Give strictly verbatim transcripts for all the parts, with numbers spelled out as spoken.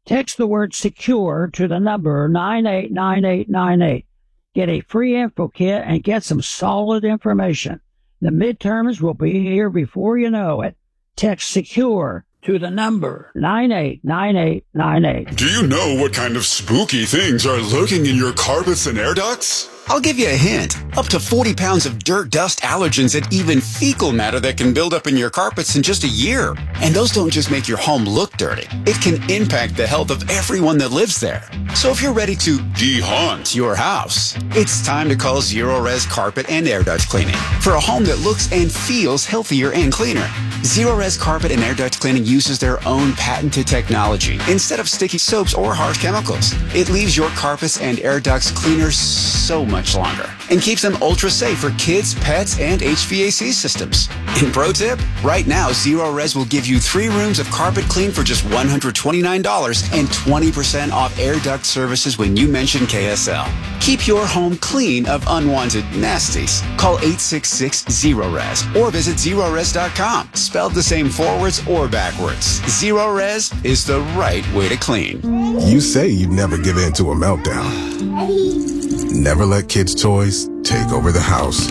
Text the word secure to the number nine eight nine eight nine eight. Get a free info kit and get some solid information. The midterms will be here before you know it. Text secure to the number nine eight nine eight nine eight. Do you know what kind of spooky things are lurking in your carpets and air ducts? I'll give you a hint. Up to forty pounds of dirt, dust, allergens, and even fecal matter that can build up in your carpets in just a year. And those don't just make your home look dirty. It can impact the health of everyone that lives there. So if you're ready to de-haunt your house, it's time to call Zero-Res Carpet and Air Duct Cleaning for a home that looks and feels healthier and cleaner. Zero-Res Carpet and Air Duct Cleaning uses their own patented technology instead of sticky soaps or harsh chemicals. It leaves your carpets and air ducts cleaner so much much longer and keeps them ultra safe for kids, pets, and H V A C systems. And pro tip, right now Zero-Res will give you three rooms of carpet clean for just one hundred twenty-nine dollars and twenty percent off air duct services when you mention K S L. Keep your home clean of unwanted nasties. Call eight six six zero res or visit zero res dot com, spelled the same forwards or backwards. Zero-Res is the right way to clean. You say you'd never give in to a meltdown. Never let kids' toys take over the house.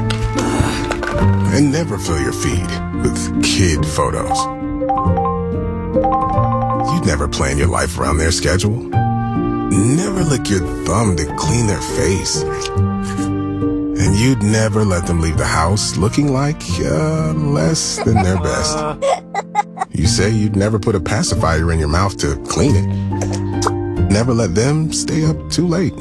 And never fill your feed with kid photos. You'd never plan your life around their schedule. Never lick your thumb to clean their face. And you'd never let them leave the house looking like uh, less than their best. You say you'd never put a pacifier in your mouth to clean it. Never let them stay up too late.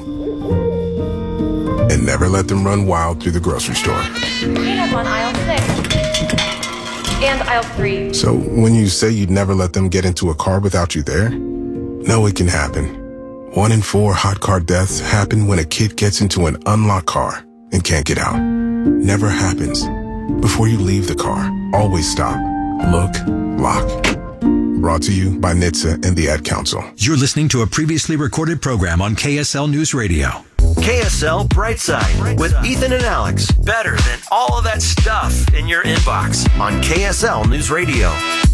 And never let them run wild through the grocery store. We have on aisle six and aisle three. So when you say you'd never let them get into a car without you there, no, it can happen. One in four hot car deaths happen when a kid gets into an unlocked car and can't get out. Never happens. Before you leave the car, always stop, look, lock. Brought to you by N H T S A and the Ad Council. You're listening to a previously recorded program on K S L News Radio. K S L Brightside with Ethan and Alex. Better than all of that stuff in your inbox on K S L News Radio.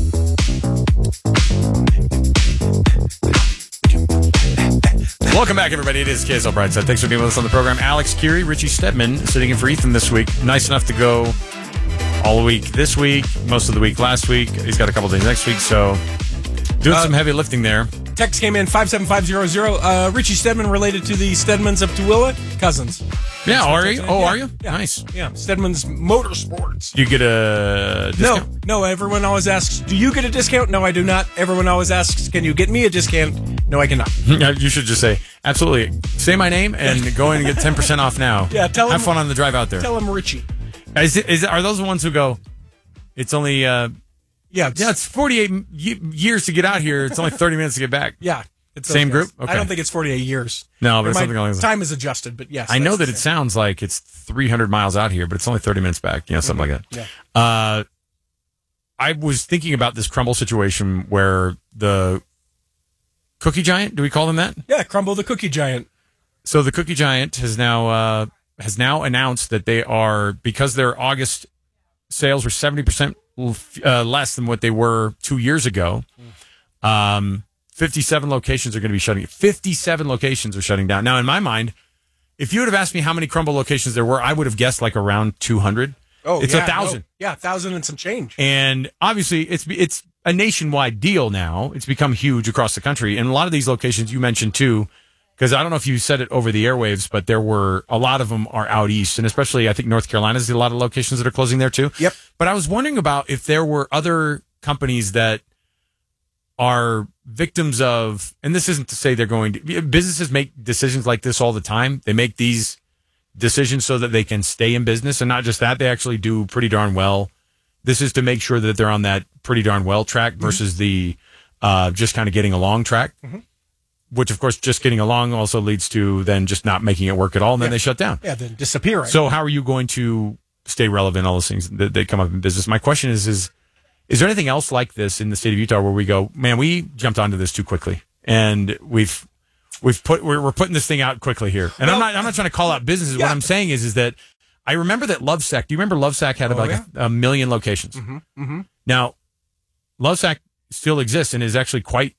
Welcome back, everybody. It is K S L Brightside. Thanks for being with us on the program. Alex Curie, Richie Stedman sitting in for Ethan this week. Nice enough to go all week this week, most of the week last week. He's got a couple days next week, so doing uh, some heavy lifting there. Text came in five seven five zero zero. Uh, Richie Stedman related to the Stedmans of Tooele. Cousins. Yeah, are you? Oh, yeah, are you? Yeah, nice. Yeah, Stedman's Motorsports. You get a discount? No, no, everyone always asks, do you get a discount? No, I do not. Everyone always asks, can you get me a discount? No, I cannot. You should just say, absolutely. Say my name and go in and get ten percent off now. Yeah, tell Have him, fun on the drive out there. Tell him Richie. Is, it, is Are those the ones who go, it's only... Uh, yeah, it's, yeah, it's forty-eight years to get out here. It's only thirty minutes to get back. Yeah. It's Same group? Okay. I don't think it's forty-eight years. No, but it's something like that. Time is adjusted, but yes. I know that it sounds like it's three hundred miles out here, but it's only thirty minutes back, you know, something mm-hmm. like that. Yeah. Uh, I was thinking about this Crumble situation where the Cookie Giant, do we call them that? Yeah, Crumble the Cookie Giant. So the Cookie Giant has now uh, has now announced that they are, because their August sales were seventy percent uh, less than what they were two years ago, um, fifty-seven locations are going to be shutting. fifty-seven locations are shutting down. Now, in my mind, if you would have asked me how many Crumble locations there were, I would have guessed like around two hundred. Oh, it's yeah, a thousand. No, yeah, a thousand and some change. And obviously, it's it's a nationwide deal now. It's become huge across the country. And a lot of these locations you mentioned too, because I don't know if you said it over the airwaves, but there were a lot of them are out east, and especially I think North Carolina's a lot of locations that are closing there too. Yep. But I was wondering about if there were other companies that are victims of, and this isn't to say they're going to, businesses make decisions like this all the time. They make these decisions so that they can stay in business, and not just that, they actually do pretty darn well. This is to make sure that they're on that pretty darn well track versus mm-hmm. the uh, just kind of getting along track, mm-hmm. which of course just getting along also leads to then just not making it work at all, and then yeah. they shut down. Yeah, then disappearing. So how are you going to stay relevant, all those things that, that come up in business? My question is, is, is there anything else like this in the state of Utah where we go, man, we jumped onto this too quickly, and we've we've put we're, we're putting this thing out quickly here? And well, I'm not I'm not trying to call out businesses. Yeah. What I'm saying is is that I remember that Lovesac. Do you remember Lovesac had oh, like yeah. a, a million locations? Mm-hmm. Mm-hmm. Now, Lovesac still exists and is actually quite